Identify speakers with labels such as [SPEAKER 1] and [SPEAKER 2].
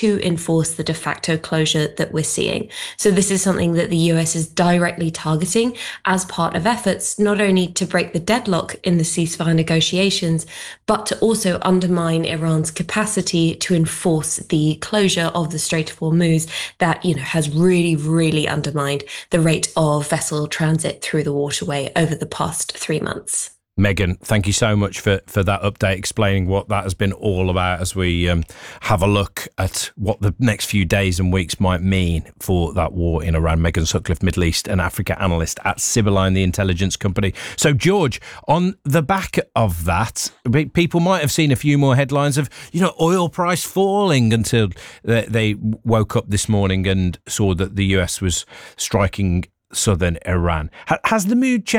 [SPEAKER 1] to enforce the de facto closure that we're seeing. So this is something that the US is directly targeting as part of efforts not only to break the deadlock in the ceasefire negotiations, but to also undermine Iran's capacity to enforce the closure of the Strait of Hormuz that, has really, really undermined the rate of vessel transit through the waterway over the past 3 months.
[SPEAKER 2] Megan, thank you so much for that update, explaining what that has been all about as we have a look at what the next few days and weeks might mean for that war in Iran. Megan Sutcliffe, Middle East and Africa analyst at Sibylline, the intelligence company. So, George, on the back of that, people might have seen a few more headlines of, oil price falling until they woke up this morning and saw that the US was striking southern Iran. Has the mood changed?